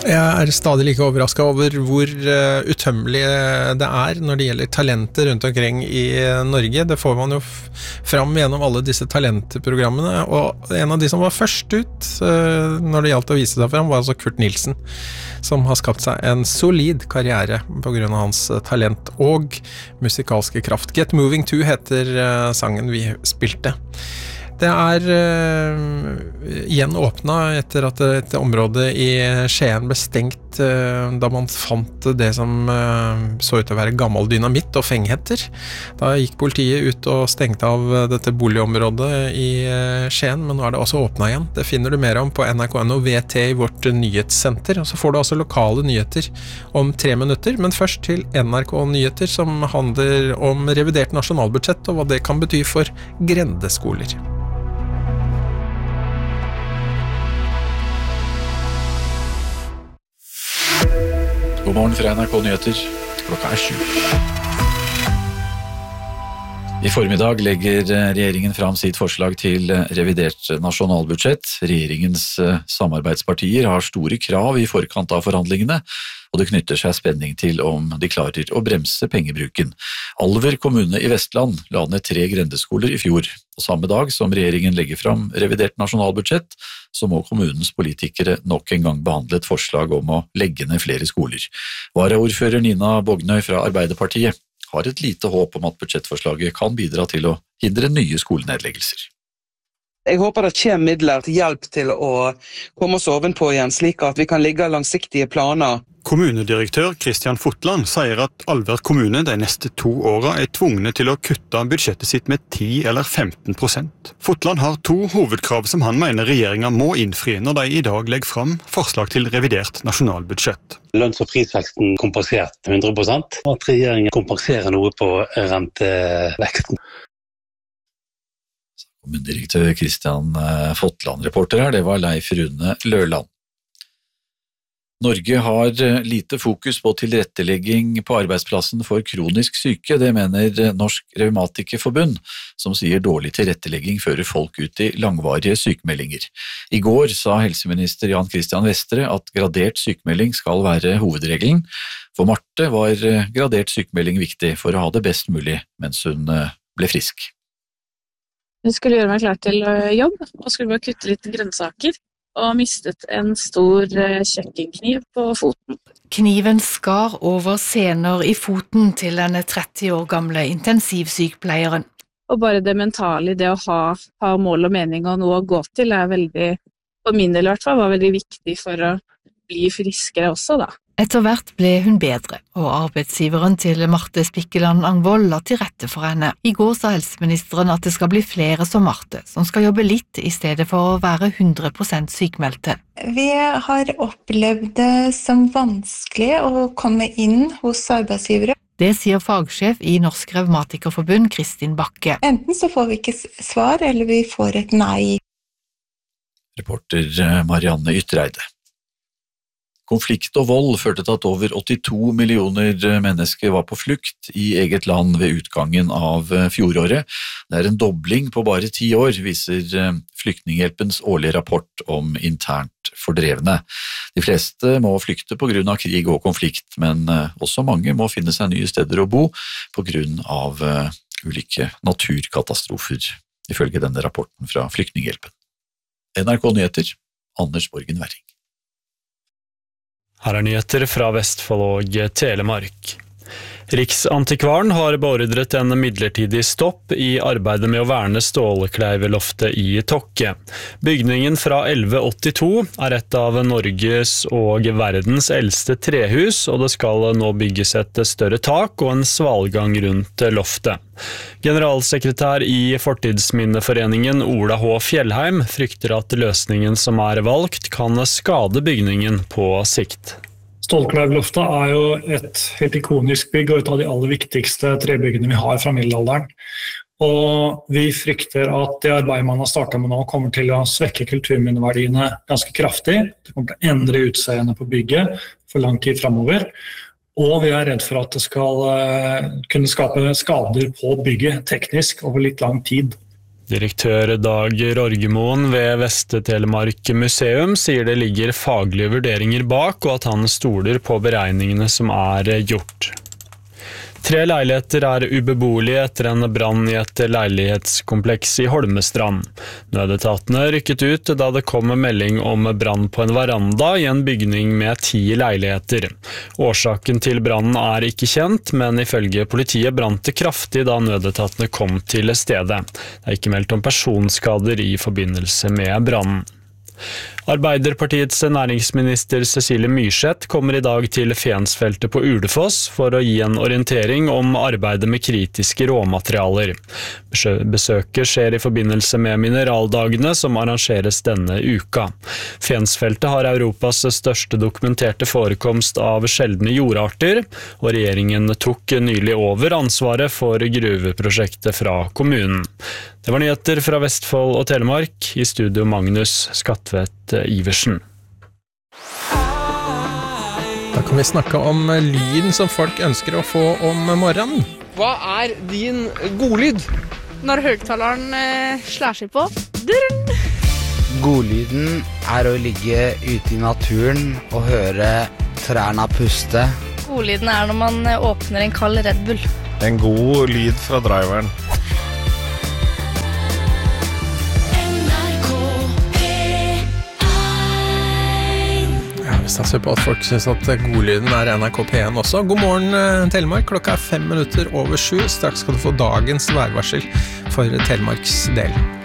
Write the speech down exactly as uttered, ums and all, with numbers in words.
Jeg er stadig like overrasket over hvor uh, utømmelig det er når det gjelder talenter rundt omkring i Norge. Det får man jo fram gjennom alle disse talentprogrammene, og en av de som var først ut uh, når det gjaldt å vise seg fram, var altså Kurt Nilsen, som har skapt seg en solid karriere på grunn av hans talent og musikalske kraft. Get Moving To heter uh, sangen vi spilte. Det er uh, igjen åpnet etter at et område i Skien ble stengt uh, da man fant det som uh, så ut til å være gammel dynamitt og fengheter. Da gikk politiet ut og stengte av dette boligområdet i uh, Skien, men nå er det også åpnet igjen. Det finner du mer om på N R K N og V T i vårt nyhetssenter, og så får du også lokale nyheter om tre minutter, men først til N R K Nyheter, som handler om revidert nasjonalbudsjett og hva det kan bety for grendeskoler. God morgen fra N R K Nyheter. Klokka er sju. I formiddag legger regjeringen fram sitt forslag til revidert nasjonalbudsjett. Regjeringens samarbeidspartier har store krav i forkant av forhandlingene, og det knytter seg spenning til om de klarer å bremse pengebruken. Alver kommune i Vestland la ned tre grendeskoler i fjor, og samme dag som regjeringen legger fram revidert nasjonalbudsjett, så må kommunens politikere nok en gang behandle et forslag om å legge ned flere skoler. Varaordfører Nina Bognøy fra Arbeiderpartiet har et lite håp om at budsjettforslaget kan bidra til å hindre nye skolenedleggelser. Jeg håper det kommer midler til hjelp til å komme oss ovenpå igjen, slik at vi kan ligge langsiktige planer. Kommunedirektør Kristian Fotland sier at Alver kommune de neste to årene er tvungne til å kutte budsjettet sitt med ti eller femten prosent. Fotland har to hovedkrav som han mener regjeringen må innfri når de i dag legger fram forslag til revidert nasjonalbudsjett. Lønns- og prisveksten kompensert hundre prosent, og at regjeringen kompenserer noe på renteveksten. Kommunedirektør Kristian Fotland, reporter her, det var Leif Rune Løland. Norge har lite fokus på tilrettelegging på arbeidsplassen for kronisk syke, det mener Norsk Revmatikerforbund, som sier dårlig tilrettelegging fører folk ut i langvarige sykemeldinger. I går sa helseminister Jan Christian Vestre at gradert sykemelding skal være hovedregelen. For Marte var gradert sykemelding viktig for å ha det best mulig mens hun ble frisk. Jeg skulle gjøre meg klar til jobb, og skulle bare kutte litt grønnsaker, og mistet en stor kjøkkenkniv på foten. Kniven skar over sener i foten til den tretti år gamle intensivsykepleieren. Og bare det mentale, det å ha, ha mål og mening og noe å gå til, er veldig, for min del i hvert fall, var veldig viktig for å bli friskere også da. Etter hvert ble hun bedre, og arbeidsgiveren til Marte Spikkeland Angvold la til rette for henne. I går sa helseministeren at det skal bli flere som Marte, som skal jobbe litt i stedet for å være hundre prosent sykmeldte. Vi har opplevd det som vanskelig å komme inn hos arbeidsgivere. Det sier fagsjef i Norsk Revmatikerforbund, Kristin Bakke. Enten så får vi ikke svar, eller vi får et nei. Reporter Marianne Ytreide. Konflikt og vold førte til at over åttito millioner mennesker var på flukt i eget land ved utgangen av fjoråret. Det er en dobling på bare ti år, viser Flyktninghjelpens årlige rapport om internt fordrevne. De fleste må flykte på grunn av krig og konflikt, men også mange må finne seg nye steder å bo på grunn av ulike naturkatastrofer, ifølge denne rapporten fra Flyktninghjelpen. N R K Nyheter, Anders Borgen Werring. Her er nyheter fra Vestfold og Telemark. Riksantikvaren har beordret en midlertidig stopp i arbeidet med å verne Stålkleiveloftet i Tokke. Bygningen fra elleve åttito er et av Norges og verdens eldste trehus, og det skal nå bygges et større tak og en svalgang rundt loftet. Generalsekretær i Fortidsminneforeningen Ola H. Fjellheim frykter at løsningen som er valgt kan skade bygningen på sikt. Stålkleiveloftet er jo et helt ikonisk bygg og et av de aller viktigste trebyggene vi har fra middelalderen. Og vi frykter at det arbeidet man har startet med nå kommer til å svekke kulturminneverdiene ganske kraftig. Det kommer til å endre utseendet på bygget for lang tid fremover. Og vi er redd for at det skal kunne skape skader på bygget teknisk over litt lang tid. Direktør Dag Rorgemoen ved Vest-Telemark museum sier det ligger faglige vurderinger bak, og at han stoler på beregningene som er gjort. Tre leiligheter er ubeboelige etter en brann i et leilighetskompleks i Holmestrand. Nødetatene rykket ut da det kom melding om brann på en veranda i en bygning med ti leiligheter. Årsaken til brannen er ikke kjent, men ifølge politiet brant det kraftig da nødetatene kom til stedet. Det er ikke meldt om personskader i forbindelse med brannen. Arbeiderpartiets næringsminister Cecilie Myrseth kommer i dag til Fensfeltet på Ulefoss for å gi en orientering om arbeidet med kritiske råmaterialer. Besøket skjer i forbindelse med mineraldagene som arrangeres denne uka. Fensfeltet har Europas største dokumenterte forekomst av sjeldne jordarter, og regjeringen tok nylig over ansvaret for gruveprosjektet fra kommunen. Det var nyheter fra Vestfold og Telemark, i studio Magnus Skatvedt Iversen. Da kan vi snakke om lyden som folk ønsker å få om morgenen. Hva er din godlyd? Når høgtaleren eh, slår seg på. Durren! Godlyden er å ligge ute i naturen og høre trærne puste. Godlyden er når man åpner en kald Red Bull. En god lyd fra driveren. Vi satser på at folk synes at godlyden er N R K P én også. God morgen, Telemark. Klokka er fem minutter over sju. Straks skal du få dagens værvarsel for Telemarks del.